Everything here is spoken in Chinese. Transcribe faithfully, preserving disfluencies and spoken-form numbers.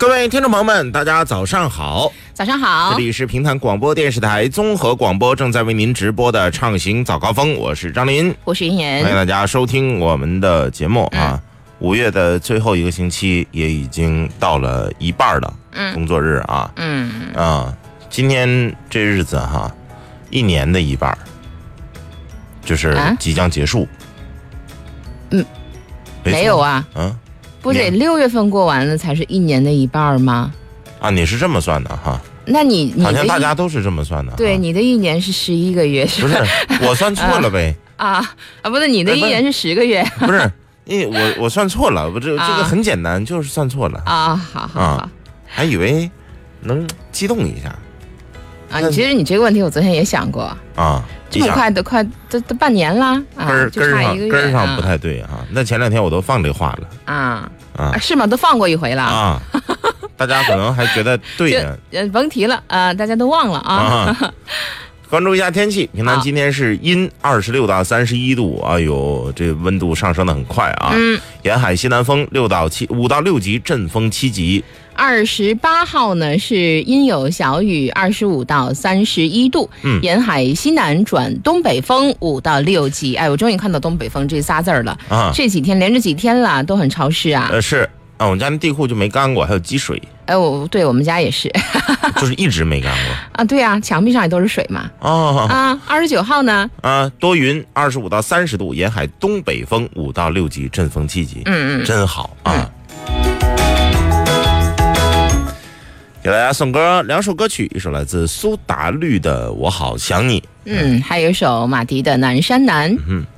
各位听众朋友们，大家早上好！ 早上好， 这里是平潭广播电视台综合广播正在为您直播的畅行早高峰，我是张林， 我是云言， 欢迎大家收听我们的节目啊。五、嗯、月的最后一个星期也已经到了一半的工作日啊， 嗯啊，今天这日子哈，一年的一半就是即将结束。 嗯，没有啊， 嗯。 不得六月份过完了才是一年的一半吗？ 啊，你是这么算的哈？ 那你你好像大家都是这么算的。 对，你的一年是十一个月，是不是？我算错了呗？ 啊啊，不是，你的一年是十个月。 不是，因为我我算错了，我这这个很简单，就是算错了啊。好好好， 还以为能激动一下啊。其实你这个问题我昨天也想过啊。这么快都快都都半年了啊， 根就差一个月， 根上不太对啊。那前两天我都放这话了啊啊，是吗？都放过一回了啊。大家可能还觉得对呢， 呃，甭提了啊，大家都忘了啊。 关注一下天气，平潭今天是阴二十六到三十一度，哎呦，这温度上升的很快啊。嗯，沿海西南风六到七五到六级，阵风七级。 二十八号呢是阴有小雨，二十五到三十一度，嗯，沿海西南转东北风五到六级。哎，我终于看到东北风这仨字儿了啊！这几天连着几天了，都很潮湿啊。 呃，是啊，我们家那地库就没干过，还有积水。 哎，我对我们家也是， 就是一直没干过啊。对啊，墙壁上也都是水嘛。 哦啊，二十九号呢？ 啊，多云，二十五到三十度，沿海东北风五到六级，阵风七级。 嗯嗯， 真好啊。嗯，给大家送歌，两首歌曲，一首来自苏打绿的《我好想你》， 嗯，还有一首马迪的《南山南》。 嗯。